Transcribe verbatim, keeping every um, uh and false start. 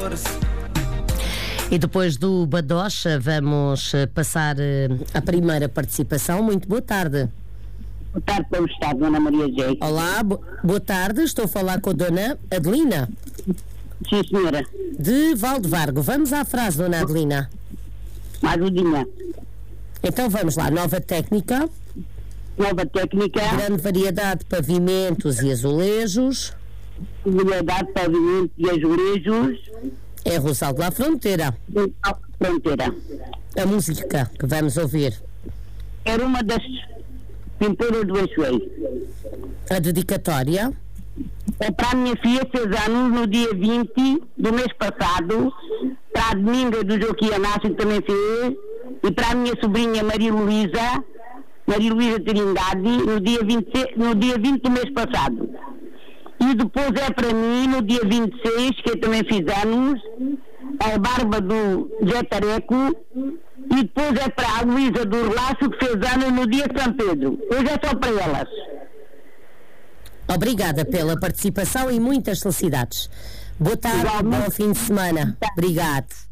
E depois do Badocha vamos passar a primeira participação. Muito boa tarde. Boa tarde, como está, Dona Maria Jé? Olá, bo- boa tarde, estou a falar com a Dona Adelina. Sim, senhora. De Valdevargo. Vamos à frase, Dona Adelina. Ajudinha. Então vamos lá, nova técnica, Nova técnica, grande variedade de pavimentos e azulejos, variedade, pavimento e azulejos, é Rosaldo La Fronteira. fronteira. A música que vamos ouvir, Era uma das pinturas do Eixuei. a dedicatória, É para a minha filha, fez anos, no dia vinte do mês passado, para a Dominga do Joaquim Anácio, que também fez, e para a minha sobrinha Maria Luísa, Maria Luísa Trindade, no dia vinte, no dia vinte do mês passado. E depois é para mim, no dia vinte e seis, que eu também fiz anos, a Barba do Zé Tareco, e depois é para a Luísa do Relaço, que fez anos no dia de São Pedro. Hoje é só para elas. obrigada pela participação e muitas felicidades. Boa tarde, Igualmente. bom fim de semana. Obrigado.